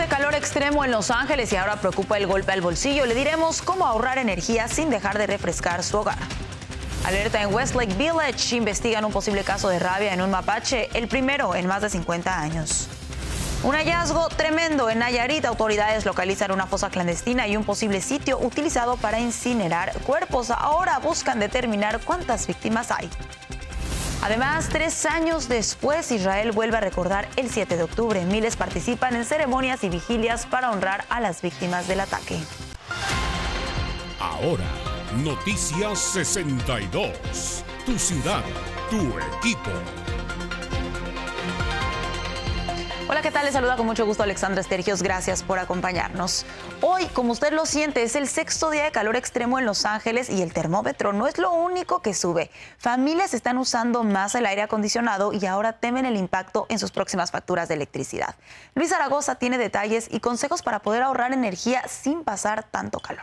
de calor extremo en Los Ángeles y ahora preocupa el golpe al bolsillo. Le diremos cómo ahorrar energía sin dejar de refrescar su hogar. Alerta en Westlake Village. Investigan un posible caso de rabia en un mapache, el primero en más de 50 años. Un hallazgo tremendo en Nayarit. Autoridades localizan una fosa clandestina y un posible sitio utilizado para incinerar cuerpos. Ahora buscan determinar cuántas víctimas hay. Además, 3 años después, Israel vuelve a recordar el 7 de octubre. Miles participan en ceremonias y vigilias para honrar a las víctimas del ataque. Ahora, Noticias 62. Tu ciudad, tu equipo. Hola, ¿qué tal? Les saluda con mucho gusto Alexandra Estergios. Gracias por acompañarnos. Hoy, como usted lo siente, es el 6º día de calor extremo en Los Ángeles y el termómetro no es lo único que sube. Familias están usando más el aire acondicionado y ahora temen el impacto en sus próximas facturas de electricidad. Luis Zaragoza tiene detalles y consejos para poder ahorrar energía sin pasar tanto calor.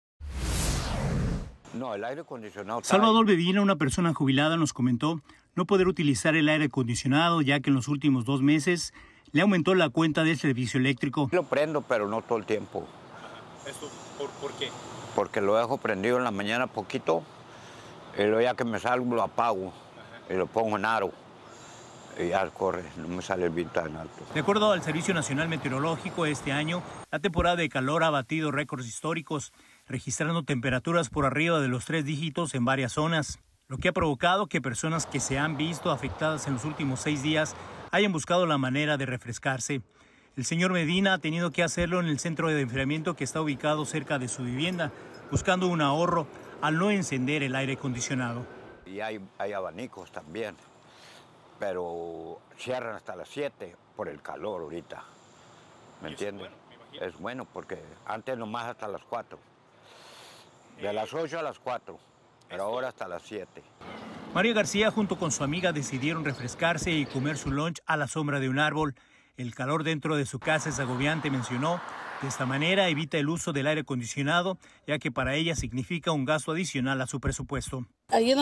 No, el aire acondicionado. Salvador Medina, una persona jubilada, nos comentó no poder utilizar el aire acondicionado ya que en los últimos 2 meses le aumentó la cuenta del servicio eléctrico. Lo prendo, pero no todo el tiempo. ¿Esto por qué? Porque lo dejo prendido en la mañana poquito y luego ya que me salgo lo apago y lo pongo en aro y ya corre, no me sale el bill tan alto. De acuerdo al Servicio Nacional Meteorológico, este año la temporada de calor ha batido récords históricos, registrando temperaturas por arriba de los 3 dígitos en varias zonas, lo que ha provocado que personas que se han visto afectadas en los últimos 6 días hayan buscado la manera de refrescarse. El señor Medina ha tenido que hacerlo en el centro de enfriamiento que está ubicado cerca de su vivienda, buscando un ahorro al no encender el aire acondicionado. Y hay abanicos también, pero cierran hasta las 7 por el calor ahorita, ¿me entiendes? Es bueno porque antes nomás hasta las 4, de las 8 a las 4, pero ahora hasta las 7. María García junto con su amiga decidieron refrescarse y comer su lunch a la sombra de un árbol. El calor dentro de su casa es agobiante, mencionó. De esta manera evita el uso del aire acondicionado, ya que para ella significa un gasto adicional a su presupuesto.